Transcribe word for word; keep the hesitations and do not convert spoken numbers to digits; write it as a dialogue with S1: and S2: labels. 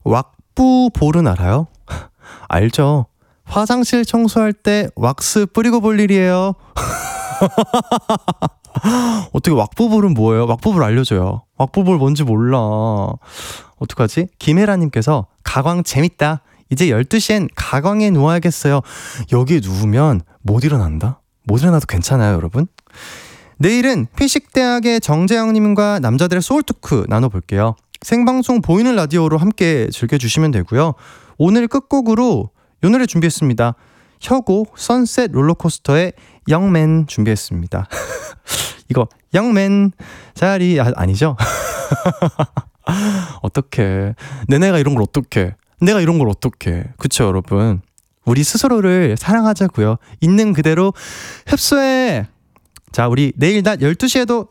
S1: 왁부볼은 알아요? 알죠? 화장실 청소할 때 왁스 뿌리고 볼 일이에요. 어떻게 왁부볼은 뭐예요? 왁부볼 알려줘요. 왁부볼 뭔지 몰라. 어떡하지? 김혜라님께서 가광 재밌다. 이제 열두 시엔 가광에 누워야겠어요. 여기에 누우면 못 일어난다? 못 일어나도 괜찮아요, 여러분? 내일은 피식대학의 정재영님과 남자들의 소울토크 나눠볼게요. 생방송 보이는 라디오로 함께 즐겨주시면 되고요. 오늘 끝곡으로 이 노래 준비했습니다. 혁오 선셋 롤러코스터의 영맨 준비했습니다. 이거 영맨 자리 아, 아니죠? 어떡해. 내내가 이런 걸 어떡해. 내가 이런 걸 어떡해. 그쵸 여러분. 우리 스스로를 사랑하자고요. 있는 그대로 흡수해. 자 우리 내일 낮 열두 시에도